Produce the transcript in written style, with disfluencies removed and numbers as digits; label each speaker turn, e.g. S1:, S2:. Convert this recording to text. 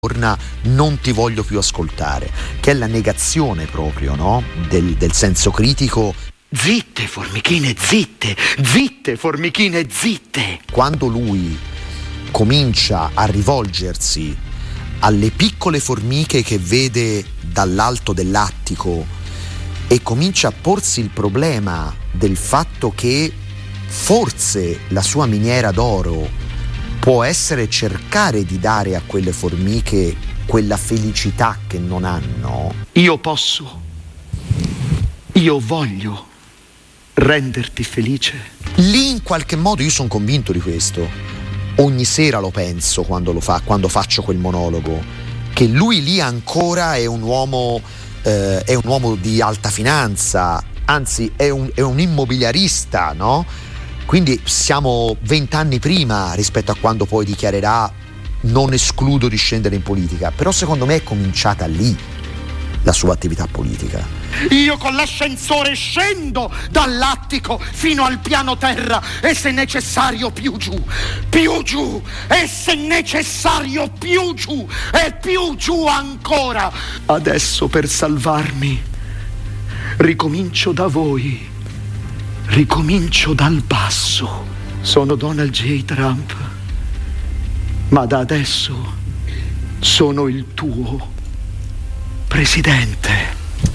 S1: torna non ti voglio più ascoltare, che è la negazione proprio, no? del senso critico.
S2: Zitte formichine, zitte, zitte formichine, zitte.
S1: Quando lui comincia a rivolgersi alle piccole formiche che vede dall'alto dell'attico e comincia a porsi il problema del fatto che forse la sua miniera d'oro può essere cercare di dare a quelle formiche quella felicità che non hanno.
S2: Io voglio renderti felice.
S1: Lì in qualche modo io sono convinto di questo. Ogni sera lo penso quando faccio quel monologo, che lui lì ancora è un uomo di alta finanza, anzi è un immobiliarista, no? Quindi siamo 20 anni prima rispetto a quando poi dichiarerà non escludo di scendere in politica, però secondo me è cominciata lì la sua attività politica.
S2: Io con l'ascensore scendo dall'attico fino al piano terra e se necessario più giù, e se necessario più giù e più giù ancora. Adesso per salvarmi ricomincio da voi. Ricomincio dal basso. Sono Donald J. Trump, ma da adesso sono il tuo presidente.